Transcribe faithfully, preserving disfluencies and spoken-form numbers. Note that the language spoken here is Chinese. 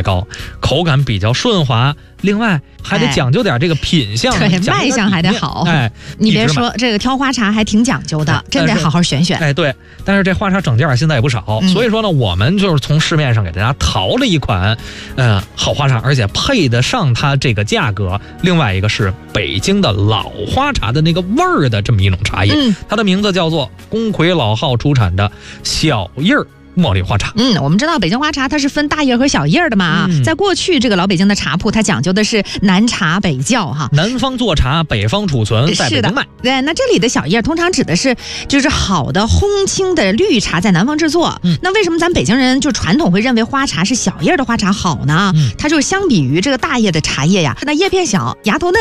高，口感比较顺滑。另外还得讲究点这个品相， 对，卖相还得好。 哎， 你别说这个挑花茶还挺讲究的，真得好好选选。 哎，对，但是这花茶整件现在也不少，嗯、所以说呢，我们就是从市面上给大家淘了一款，呃，好花茶，而且配得上它这个价格。另外一个是北京的老花茶的那个味儿的这么一种茶叶，嗯、它的名字叫做公魁老号出产的小叶儿茉莉花茶。 嗯，我们知道北京花茶它是分大叶和小叶的嘛啊、嗯，在过去这个老北京的茶铺，它讲究的是南茶北窖哈， 南方做茶，北方储存，在北京卖。 对，那这里的小叶通常指的是就是好的烘青的绿茶在南方制作。嗯，那为什么咱北京人就传统会认为花茶是小叶的花茶好呢？嗯，它就相比于这个大叶的茶叶呀，那叶片小，芽头嫩，